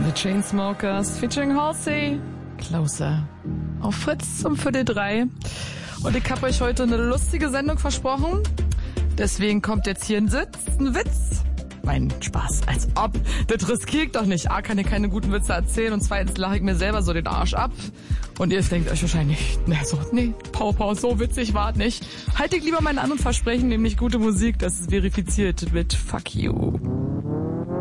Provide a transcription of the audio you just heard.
The Chainsmokers featuring Halsey. Closer. Auf Fritz um 2:45. Und ich habe euch heute eine lustige Sendung versprochen. Deswegen kommt jetzt hier ein Witz. Mein Spaß, als ob. Das riskiere ich doch nicht. A, kann ich keine guten Witze erzählen und zweitens lache ich mir selber so den Arsch ab. Und ihr denkt euch wahrscheinlich, Pau, so witzig war es nicht. Halte ich lieber meine anderen Versprechen, nämlich gute Musik, das ist verifiziert mit Fuck You.